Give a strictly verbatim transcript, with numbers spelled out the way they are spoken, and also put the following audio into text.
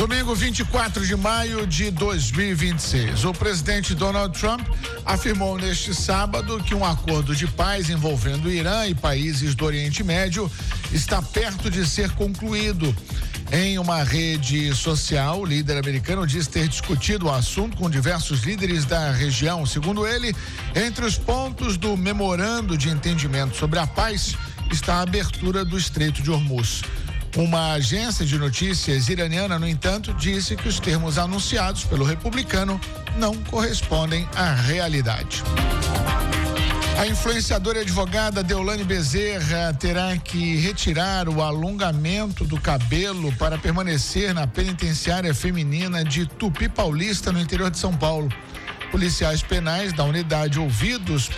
Domingo, vinte e quatro de maio de dois mil e vinte e seis. O presidente Donald Trump afirmou neste sábado que um acordo de paz envolvendo o Irã e países do Oriente Médio está perto de ser concluído. Em uma rede social, o líder americano diz ter discutido o assunto com diversos líderes da região. Segundo ele, entre os pontos do memorando de entendimento sobre a paz está a abertura do Estreito de Hormuz. Uma agência de notícias iraniana, no entanto, disse que os termos anunciados pelo republicano não correspondem à realidade. A influenciadora e advogada Deolane Bezerra terá que retirar o alongamento do cabelo para permanecer na penitenciária feminina de Tupi Paulista, no interior de São Paulo. Policiais penais da unidade ouvidos